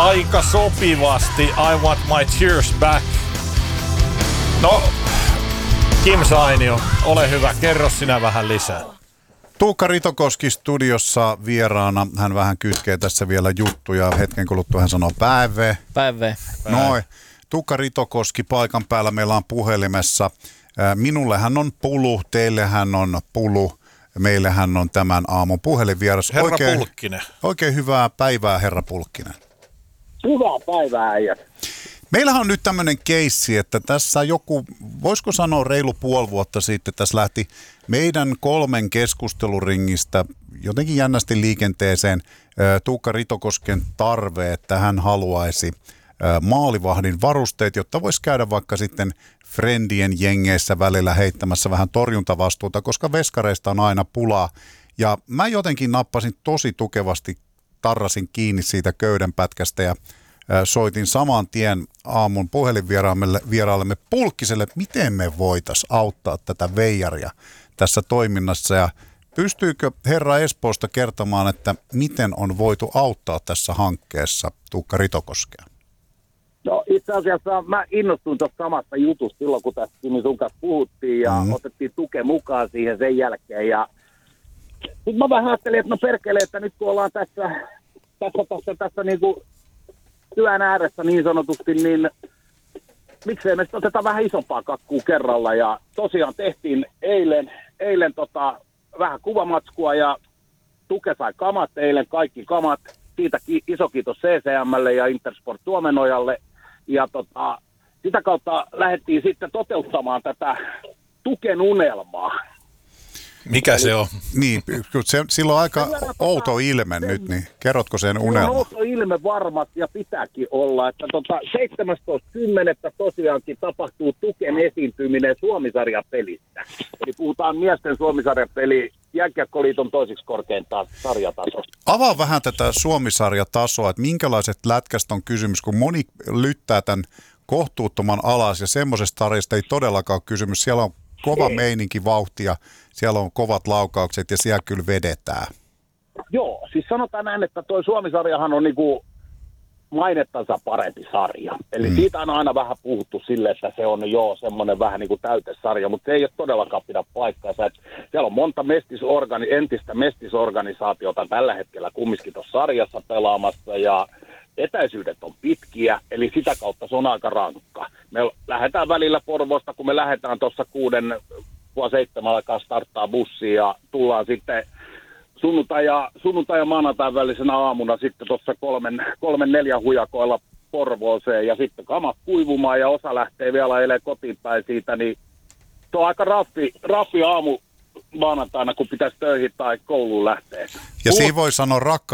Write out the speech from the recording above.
aika sopivasti I Want My Tears Back. No, Kim Sainio, ole hyvä, kerro sinä vähän lisää. Tuukka Ritokoski studiossa vieraana. Hän vähän kytkee tässä vielä juttuja. Hetken kuluttua hän sanoo päivä. Noin. Tuukka Ritokoski paikan päällä meillä on puhelimessa. Minullehän on Pulu, teillehän on Pulu, meillähän on tämän aamun puhelinvieras. Herra Pulkkinen. Oikein hyvää päivää, herra Pulkkinen. Hyvää päivää, äijät. Meillähän on nyt tämmöinen keissi, että tässä joku, voisiko sanoa reilu puoli vuotta sitten, tässä lähti meidän 3 keskusteluringistä jotenkin jännästi liikenteeseen Tuukka Ritokosken tarve, että hän haluaisi maalivahdin varusteet, jotta voisi käydä vaikka sitten friendien jengeissä välillä heittämässä vähän torjuntavastuuta, koska veskareista on aina pulaa. Ja mä jotenkin nappasin tosi tukevasti, tarrasin kiinni siitä köydenpätkästä ja soitin saman tien aamun puhelinvieraallemme Pulkkiselle, että miten me voitaisiin auttaa tätä veijaria tässä toiminnassa. Ja pystyykö herra Espoosta kertomaan, että miten on voitu auttaa tässä hankkeessa Tuukka Ritokoskea? No itse asiassa mä innostuin tuosta samasta jutusta silloin, kun tässä sun kanssa puhuttiin ja otettiin Tuke mukaan siihen sen jälkeen. Ja nyt mä vähän ajattelin, että no perkele, että nyt kun ollaan tässä niin kuin työn ääressä niin sanotusti, niin miksei me sitten oteta vähän isompaa kakkua kerralla. Ja tosiaan tehtiin eilen vähän kuvamatskua ja Tuke sai kamat eilen, kaikki kamat. Siitä iso kiitos CCM:lle ja Intersport Tuomenojalle. Ja sitä kautta lähdettiin sitten toteuttamaan tätä Tuken unelmaa. Mikä se on? Niin, sillä on aika outo ilme nyt, niin kerrotko sen unelman? Se on outo ilme varmasti ja pitääkin olla, että 17.10. tosiaankin tapahtuu Tuken esiintyminen Suomi-sarjapelissä. Eli puhutaan miesten Suomi-sarjapeli Jääkiekkoliiton toiseksi korkeinta sarjatasosta. Avaa vähän tätä Suomi-sarjatasoa, että minkälaiset lätkästä on kysymys, kun moni lyttää tämän kohtuuttoman alas ja semmoisesta sarjasta ei todellakaan ole kysymys. Siellä on kova meininki, vauhtia, siellä on kovat laukaukset ja siellä kyllä vedetään. Joo, siis sanotaan näin, että toi Suomi-sarjahan on niinku mainettansa parempi sarja. Eli siitä on aina vähän puhuttu sille, että se on semmoinen vähän niin kuin täytesarja, mutta se ei ole todellakaan pidä paikkaansa. Siellä on monta entistä mestisorganisaatiota tällä hetkellä kumminkin tuossa sarjassa pelaamassa ja etäisyydet on pitkiä, eli sitä kautta se on aika rankka. Me lähdetään välillä Porvoosta, kun me lähdetään tuossa 6:07 aikaa starttaa bussiin ja tullaan sitten sunnuntai ja maanantain välisenä aamuna sitten tuossa 3-4 hujakoilla Porvooseen ja sitten kamat kuivumaan ja osa lähtee vielä eleen kotiin päin siitä, niin se on aika raffi aamu maanantaina, kun pitäisi töihin tai kouluun lähteä. Ja siinä voi sanoa